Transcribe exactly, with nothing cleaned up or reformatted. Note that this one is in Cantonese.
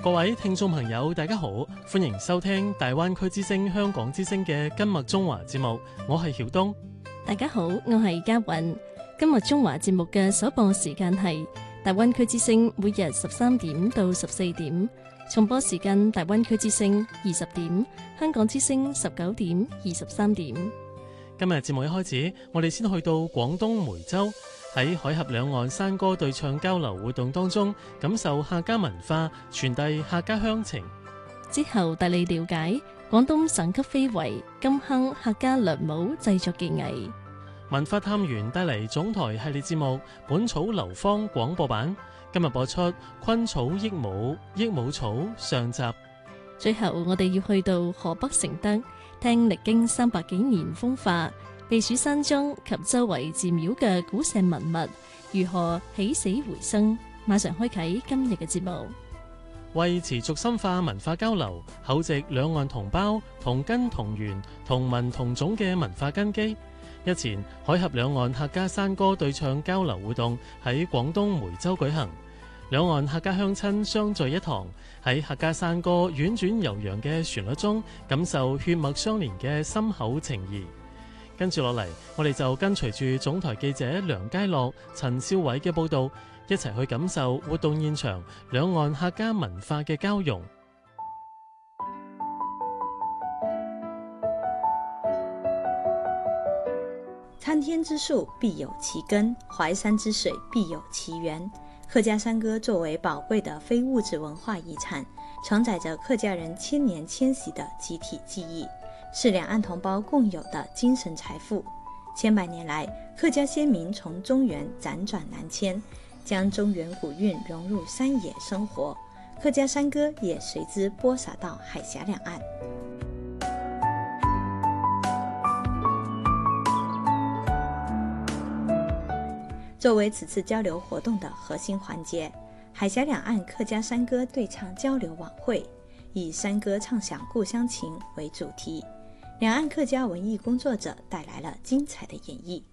各位聽眾朋友，大家好，歡迎收聽大灣區之聲香港之聲嘅今日中華節目，我係曉東。 大家好，我係嘉韻。今日中華節目嘅首播時間係大灣區之聲，每日十三點到十四點，重播時間大灣區之聲二十點，香港之聲十九點二十三點。 今日節目一開始，我哋先去到廣東梅州，喺海峽兩岸山歌對唱交流活動當中，感受客家文化，傳遞客家鄉情。 之後帶你了解廣東省級非遺金坑客家涼帽製作技藝。 文化探員帶嚟總台系列節目《本草流芳》廣播版，今日播出昆草益母益母草上集。 最後我哋要去到河北承德，聽歷經三百幾年風化、避暑山莊及周圍寺廟嘅古石文物如何起死回生。馬上開啟今日嘅節目。 為持續深化文化交流，厚植兩岸同胞同根同源同文同種嘅文化根基，日前海峽兩岸客家山歌對唱交流活動喺廣東梅州舉行，兩岸客家鄉親相聚一堂，喺客家山歌婉轉悠揚嘅旋律中，感受血脈相連嘅深厚情誼。跟住落嚟，我哋就跟隨住總台記者梁佳樂、陳少偉嘅報道，一齊去感受活動現場兩岸客家文化嘅交融。 參天之樹必有其根，淮山之水必有其源。客家山歌作為寶貴的非物質文化遺產，承載着客家人千年遷徙的集體記憶，是兩岸同胞共有的精神財富。千百年來，客家先民從中原輾轉南遷，將中原古韻融入山野生活，客家山歌也隨之播撒到海峽兩岸。作為此次交流活動的核心環節，海峽兩岸客家山歌對唱交流晚會以山歌唱響故鄉情為主題，兩岸客家文藝工作者帶來了精彩的演繹。